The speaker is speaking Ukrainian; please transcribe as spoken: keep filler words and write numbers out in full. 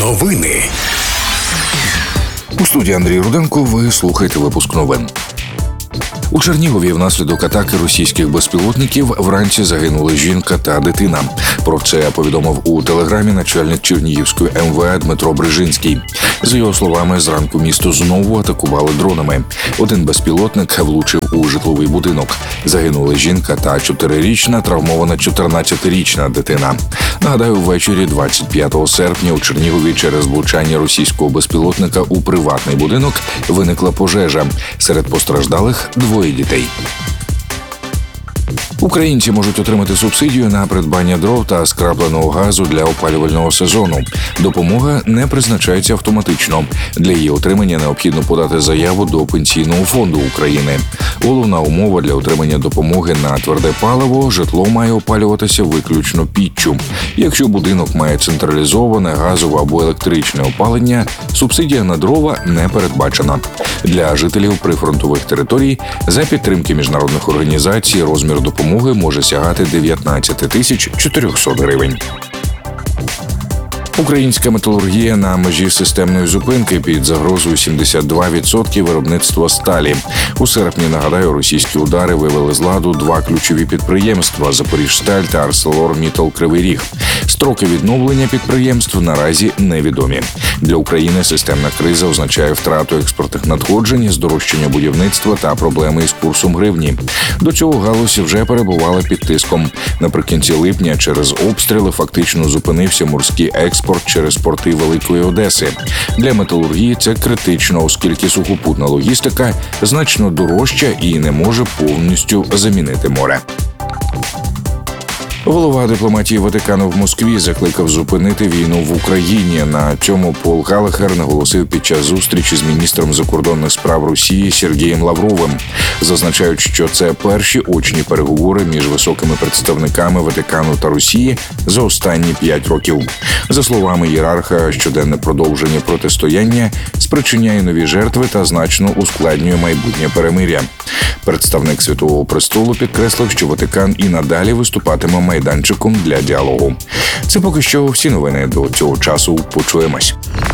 Новини. У студії Андрій Руденко. Ви слухаєте випуск новин. У Чернігові внаслідок атаки російських безпілотників вранці загинули жінка та дитина. Про це повідомив у телеграмі начальник Чернігівської ем ве а Дмитро Брижинський. За його словами, зранку місто знову атакували дронами. Один безпілотник влучив у житловий будинок. Загинули жінка та чотирирічна, травмована чотирнадцятирічна дитина. Нагадаю, ввечері двадцять п'ятого серпня у Чернігові через влучання російського безпілотника у приватний будинок виникла пожежа. Серед постраждалих – двоє дітей. Українці можуть отримати субсидію на придбання дров та скрапленого газу для опалювального сезону. Допомога не призначається автоматично. Для її отримання необхідно подати заяву до Пенсійного фонду України. Головна умова для отримання допомоги на тверде паливо – житло має опалюватися виключно піччю. Якщо будинок має централізоване газове або електричне опалення, субсидія на дрова не передбачена. Для жителів прифронтових територій за підтримки міжнародних організацій розмір допомоги може сягати дев'ятнадцять тисяч чотириста гривень. Українська металургія на межі системної зупинки під загрозою сімдесят два відсотки виробництва сталі. У серпні, нагадаю, російські удари вивели з ладу два ключові підприємства – «Запоріжсталь» та «Арселор-Міттал Кривий Ріг». Строки відновлення підприємств наразі невідомі. Для України системна криза означає втрату експортних надходжень, здорожчання будівництва та проблеми із курсом гривні. До цього галузь вже перебувала під тиском. Наприкінці липня через обстріли фактично зупинився морський експорт через порти Великої Одеси. Для металургії це критично, оскільки сухопутна логістика значно дорожча і не може повністю замінити море. Голова дипломатії Ватикану в Москві закликав зупинити війну в Україні. На цьому Пол Галахер наголосив під час зустрічі з міністром закордонних справ Росії Сергієм Лавровим. Зазначають, що це перші очні переговори між високими представниками Ватикану та Росії за останні п'ять років. За словами ієрарха, щоденне продовження протистояння спричиняє нові жертви та значно ускладнює майбутнє перемир'я. Представник Святого Престолу підкреслив, що Ватикан і надалі виступатиме майданчиком для діалогу. Це поки що всі новини до цього часу. Почуємось.